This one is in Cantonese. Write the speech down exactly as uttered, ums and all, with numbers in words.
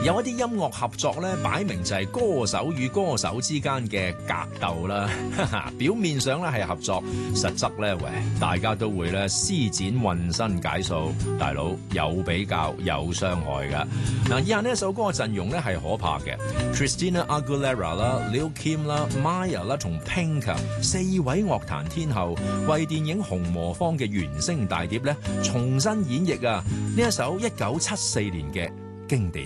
有一啲音樂合作咧，擺明就係歌手與歌手之間嘅格鬥啦。表面上咧係合作，實質咧喂，大家都會咧施展渾身解數。大佬有比較有傷害㗎。嗱，以下呢一首歌嘅陣容咧係可怕嘅 ，Christina Aguilera 啦、Lil' Kim 啦、Maya 啦同 Pink 四位樂壇天后為電影《紅磨坊》嘅原聲大碟咧重新演繹啊呢一首一九七四年嘅經典。